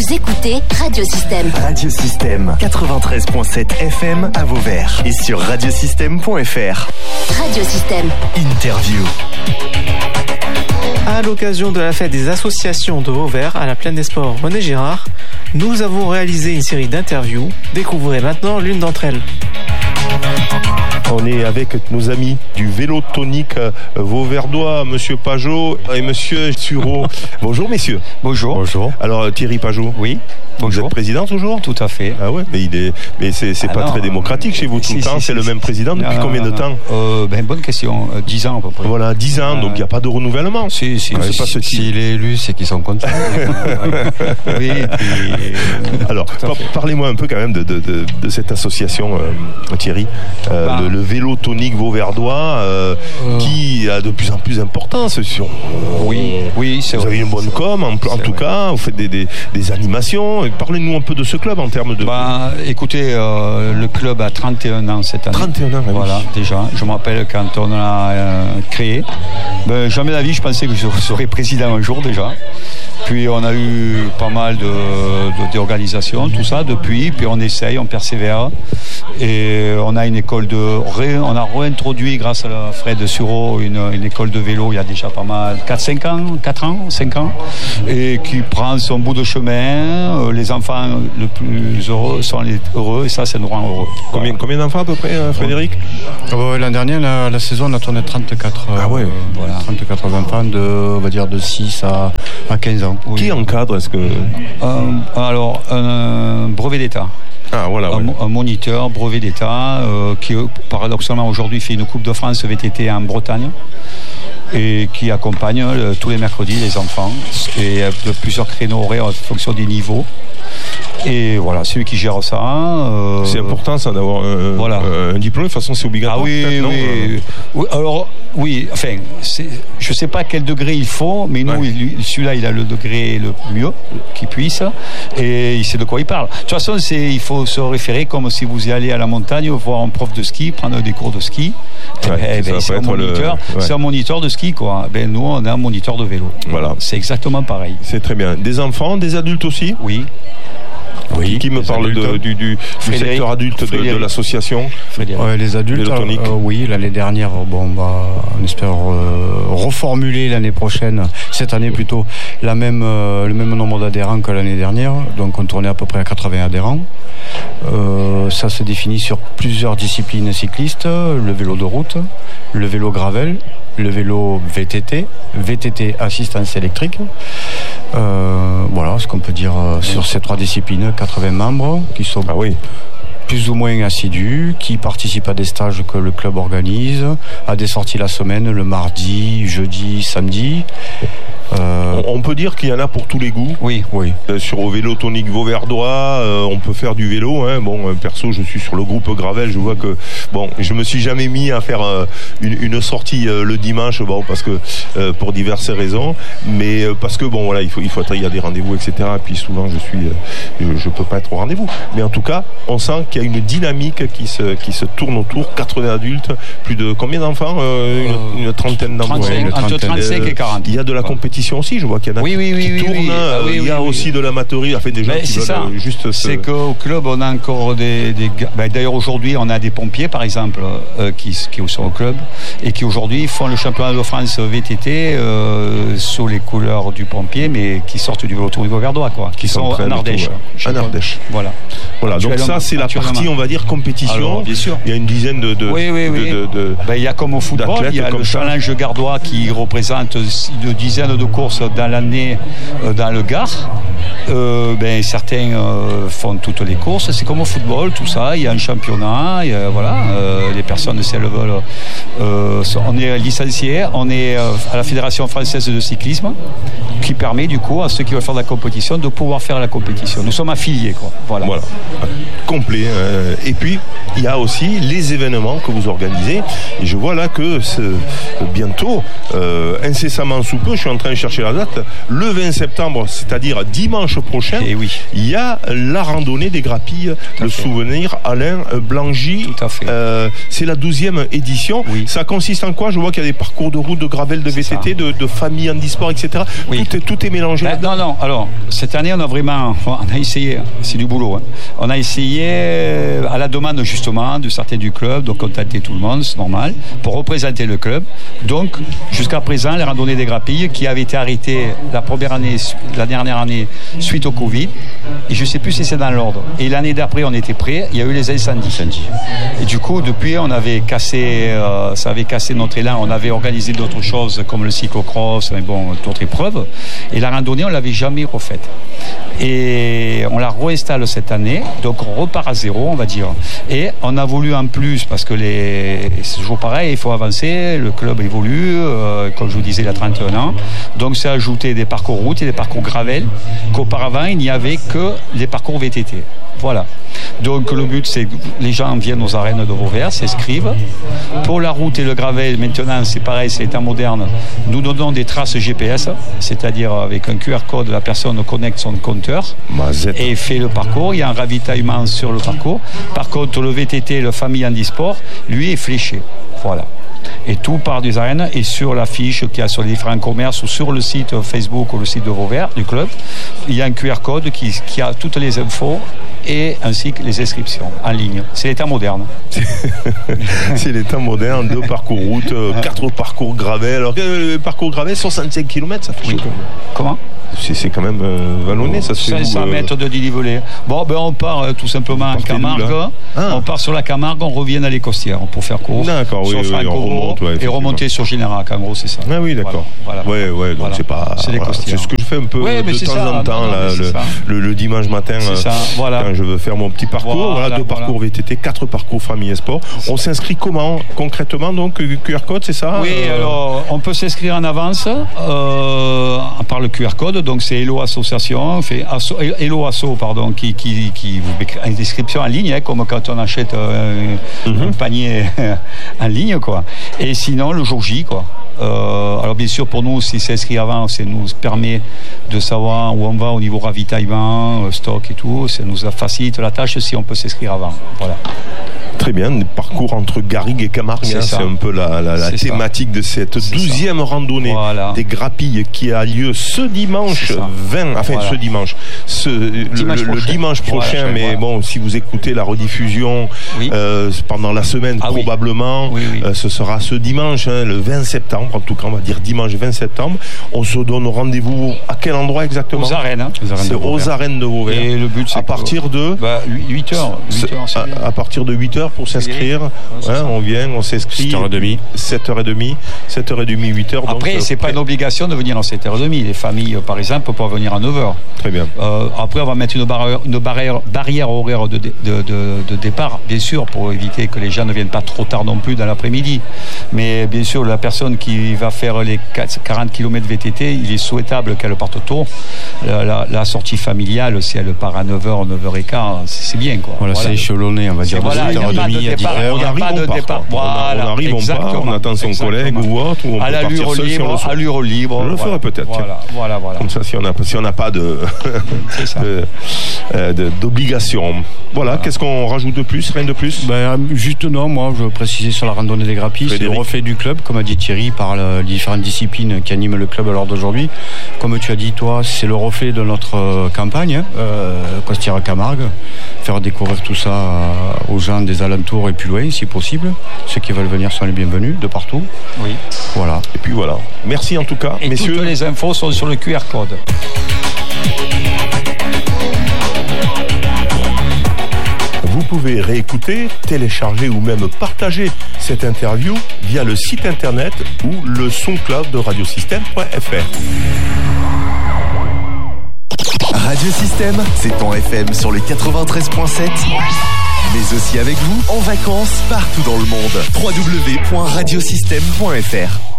Vous écoutez Radio Système. Radio Système, 93.7 FM à Vauvert et sur radiosystème.fr. Radio Système. Interview. À l'occasion de la fête des associations de Vauvert à la Plaine des Sports René Girard, nous avons réalisé une série d'interviews. Découvrez maintenant l'une d'entre elles. On est avec nos amis du vélo tonique vauverdois, monsieur Pajot et monsieur Sureau. Bonjour messieurs. Bonjour. Bonjour. Alors Thierry Pajot. Oui. Bonjour. Vous êtes président toujours ? Tout à fait. Ah ouais, mais c'est pas très démocratique chez vous tout le temps. C'est le même président depuis combien de temps ? Bonne question. 10 ans à peu près. Voilà, 10 ans, donc il n'y a pas de renouvellement. Si, s'il est élu, c'est qu'ils sont contents. Oui. Alors, parlez-moi un peu quand même de cette association, Thierry, le vélo tonique vauverdois, qui a de plus en plus d'importance. Oui, c'est vous vrai. avez une bonne com, en tout cas, vous faites des animations. Parlez-nous un peu de ce club en termes de... Écoutez, le club a 31 ans cette année. 31 ans, voilà, déjà. Je me rappelle quand on l'a créé. Jamais de la vie, je pensais que je serais président un jour déjà. Puis on a eu pas mal d'organisations, tout ça depuis. Puis on essaye, on persévère. Et on a une école on a réintroduit grâce à Fred Sureau une école de vélo il y a déjà pas mal, 5 ans, et qui prend son bout de chemin. Les enfants le plus heureux sont les heureux, et ça nous rend heureux. Combien d'enfants à peu près, Frédéric ? L'an dernier, la saison, on a tourné 34. Ah ouais. Voilà, 34 enfants on va dire de 6 à 15 ans. Oui. Qui encadre ? Est-ce que... Alors, un brevet d'État. Ah, voilà, ouais. Un moniteur, brevet d'État, qui paradoxalement aujourd'hui fait une Coupe de France VTT en Bretagne et qui accompagne tous les mercredis les enfants et de plusieurs créneaux horaires en fonction des niveaux. Et voilà, c'est lui qui gère ça. C'est important ça d'avoir un diplôme, de toute façon c'est obligatoire. Ah oui. Alors oui, enfin, je ne sais pas quel degré il faut, mais nous, celui-là, il a le degré le mieux qu'il puisse, et il sait de quoi il parle. De toute façon, il faut se référer comme si vous y allez à la montagne, voir un prof de ski, prendre des cours de ski. C'est un moniteur de ski, quoi. Nous, on a un moniteur de vélo. Voilà. C'est exactement pareil. C'est très bien. Des enfants, des adultes aussi ? Oui. Qui me parle du secteur adulte de l'association ? Les adultes, oui, l'année dernière, on espère reformuler l'année prochaine, cette année plutôt, le même nombre d'adhérents que l'année dernière, donc on tournait à peu près à 80 adhérents. Ça se définit sur plusieurs disciplines cyclistes, le vélo de route, le vélo gravel, le vélo VTT assistance électrique. Voilà ce qu'on peut dire sur ces 3 disciplines. 80 membres qui sont plus ou moins assidus, qui participent à des stages que le club organise, à des sorties la semaine, le mardi, jeudi, samedi. On peut dire qu'il y en a pour tous les goûts. Oui. Sur au vélo tonique vauverdois, on peut faire du vélo. Perso, je suis sur le groupe Gravel. Je vois que je me suis jamais mis à faire une sortie le dimanche, parce que pour diverses raisons, mais parce que il y a des rendez-vous, etc. Et puis souvent, je peux pas être au rendez-vous. Mais en tout cas, on sent qu'il y a une dynamique qui se tourne autour. 80 adultes, plus de combien d'enfants ? Une trentaine d'enfants. Entre 35 et 40. Il y a de la compétition aussi, je vois qu'il y en a qui tournent. Il y a aussi de l'amateurie, des gens qui veulent juste... C'est qu'au club, on a encore des d'ailleurs, aujourd'hui, on a des pompiers, par exemple, qui sont au club et qui, aujourd'hui, font le championnat de France VTT sous les couleurs du pompier, mais qui sortent du vélo tonique vauverdois, quoi. Qui sont en Ardèche. En Ardèche. Voilà. Donc ça, c'est la partie, on va dire, compétition. Alors, bien sûr. Il y a une dizaine de il y a comme au football, il y a le challenge gardois qui représente une dizaine de courses dans l'année dans le Gard. Certains font toutes les courses. C'est comme au football, tout ça. Il y a un championnat. Les personnes, si elles veulent, on est licencié. On est à la Fédération française de cyclisme, qui permet du coup à ceux qui veulent faire de la compétition de pouvoir faire la compétition. Nous sommes affiliés, quoi. Voilà. Complet. Et puis il y a aussi les événements que vous organisez. Et je vois là que bientôt, incessamment sous peu, je suis en train de chercher la date, le 20 septembre, c'est-à-dire dimanche dimanche prochain, il y a la randonnée des Grappilles, le souvenir Alain Blangy. Tout à fait. C'est la 12e édition. Oui. Ça consiste en quoi? Je vois qu'il y a des parcours de route, de gravel, de VTT, de famille handisport, etc. Oui. Tout est mélangé. Non. Alors, cette année, on a essayé, c'est du boulot. Hein. On a essayé, à la demande justement de certains du club, de contacter tout le monde, c'est normal, pour représenter le club. Donc, jusqu'à présent, les randonnées des Grappilles, qui avaient été arrêtées la dernière année, suite au Covid, et je ne sais plus si c'est dans l'ordre. Et l'année d'après, on était prêts, il y a eu les incendies. Et du coup, depuis, ça avait cassé notre élan. On avait organisé d'autres choses, comme le cyclocross, d'autres épreuves. Et la randonnée, on ne l'avait jamais refaite. Et on la réinstalle cette année, donc on repart à zéro, on va dire. Et on a voulu en plus, parce que c'est toujours pareil, il faut avancer, le club évolue, comme je vous disais, il a 31 ans. Donc c'est ajouter des parcours route et des parcours gravel, qu'auparavant il n'y avait que les parcours VTT. Voilà. Donc le but, c'est que les gens viennent aux arènes de Vauvert, s'inscrivent. Pour la route et le gravel, maintenant c'est pareil, c'est état moderne. Nous donnons des traces GPS, c'est-à-dire avec un QR code, la personne connecte son compteur et fait le parcours. Il y a un ravitaillement sur le parcours. Par contre, le VTT, le famille handisport, lui est fléché. Voilà. Et tout part des arènes, et sur l'affiche qu'il y a sur les différents commerces ou sur le site Facebook ou le site de Vauvert du club, il y a un QR code qui a toutes les infos et ainsi que les inscriptions en ligne. C'est l'état moderne. C'est l'état moderne, 2 parcours route, 4 parcours gravel. Alors parcours gravel, 65 km, ça fait chaud. Comment ? C'est quand même vallonné, ça se fait 500 mètres de dénivelé. Bon, on part tout simplement en Camargue. On part sur la Camargue, on revient à les Costières pour faire court. D'accord, sur on remonte, et remonter sur Générac, en gros, c'est ça. Ah oui, d'accord. Voilà. Donc voilà. C'est pas. C'est les Costières. C'est ce que je fais un peu de temps en temps, le dimanche matin, quand je veux faire mon petit parcours. Voilà, 2 parcours VTT, 4 parcours famille et sport. On s'inscrit comment concrètement, donc QR code, c'est ça? Oui, alors on peut s'inscrire en avance par le QR code. Donc c'est Hello Association, Hello Asso, pardon, qui vous met une description en ligne, comme quand on achète un panier en ligne, quoi. Et sinon le jour J, quoi. Alors bien sûr pour nous, si c'est inscrit avant, ça nous permet de savoir où on va au niveau ravitaillement, stock et tout. Ça nous facilite la tâche si on peut s'inscrire avant. Voilà. Très bien, parcours entre Garrigues et Camargue, c'est un peu la thématique de cette 12e randonnée des Grappilles qui a lieu ce dimanche 20, le dimanche prochain, mais bon, si vous écoutez la rediffusion pendant la semaine, probablement, ce sera ce dimanche, le 20 septembre, en tout cas on va dire dimanche 20 septembre. On se donne rendez-vous à quel endroit exactement? Aux arènes. C'est aux arènes de Vauvert. Et le but, c'est à partir de 8h. À partir de 8h pour s'inscrire. On vient, on s'inscrit. 7h30, 8h. Après, c'est pas une obligation de venir à 7h30. Les familles, par exemple, peuvent venir à 9h. Très bien. Après, on va mettre une barrière horaire de départ, bien sûr, pour éviter que les gens ne viennent pas trop tard non plus dans l'après-midi. Mais bien sûr, la personne qui va faire les 40 km VTT, il est souhaitable qu'elle parte tôt. La sortie familiale, si elle part à 9h, 9h15, c'est bien, quoi. Voilà, c'est échelonné, on va dire. Voilà, il n'y a pas de départ. On arrive, on part, on attend son collègue ou autre, ou on peut partir seul si on le souhaite. À l'allure libre. Je le ferai peut-être. Voilà. Comme ça, si on n'a pas d'obligation. Voilà, qu'est-ce qu'on rajoute de plus? Rien de plus? Juste non, moi je veux préciser sur la randonnée des Grappilles, c'est le reflet du club, comme a dit Thierry, par les différentes disciplines qui animent le club à l'heure d'aujourd'hui. Comme tu as dit toi, c'est le reflet de notre campagne, Costières-Camargue, faire découvrir tout ça aux gens des alentours et plus loin si possible. Ceux qui veulent venir sont les bienvenus de partout. Oui. Voilà. Et puis voilà. Merci en tout cas, et messieurs. Toutes les infos sont sur le QR code. Vous pouvez réécouter, télécharger ou même partager cette interview via le site internet ou le SoundCloud de radiosystème.fr. Radio Système, c'est en FM sur le 93.7, mais aussi avec vous en vacances partout dans le monde. www.radiosystème.fr